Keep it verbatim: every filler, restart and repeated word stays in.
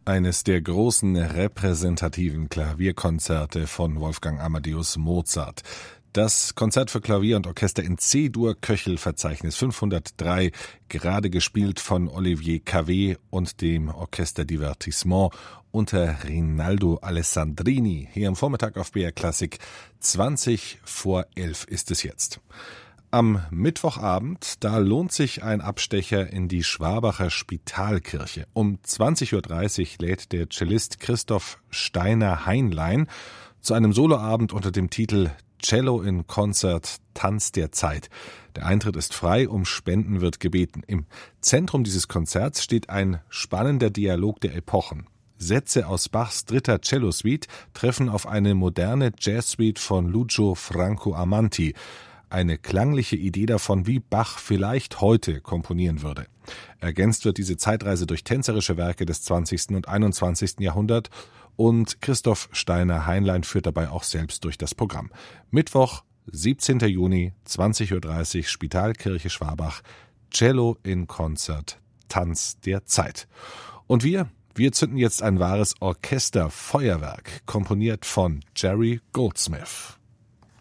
Eines der großen repräsentativen Klavierkonzerte von Wolfgang Amadeus Mozart. Das Konzert für Klavier und Orchester in C-Dur-Köchel-Verzeichnis fünfhundertdrei, gerade gespielt von Olivier Cavé und dem Orchester Divertissement unter Rinaldo Alessandrini. Hier am Vormittag auf B R Klassik. zwanzig vor elf ist es jetzt. Am Mittwochabend, da lohnt sich ein Abstecher in die Schwabacher Spitalkirche. Um zwanzig Uhr dreißig lädt der Cellist Christoph Steiner-Heinlein zu einem Soloabend unter dem Titel Cello in Concert, Tanz der Zeit. Der Eintritt ist frei, um Spenden wird gebeten. Im Zentrum dieses Konzerts steht ein spannender Dialog der Epochen. Sätze aus Bachs dritter Cello-Suite treffen auf eine moderne Jazz-Suite von Lucio Franco Amanti. Eine klangliche Idee davon, wie Bach vielleicht heute komponieren würde. Ergänzt wird diese Zeitreise durch tänzerische Werke des zwanzigsten und einundzwanzigsten Jahrhunderts und Christoph Steiner-Heinlein führt dabei auch selbst durch das Programm. Mittwoch, siebzehnten Juni, zwanzig Uhr dreißig, Spitalkirche Schwabach, Cello in Concert, Tanz der Zeit. Und wir, wir zünden jetzt ein wahres Orchesterfeuerwerk, komponiert von Jerry Goldsmith.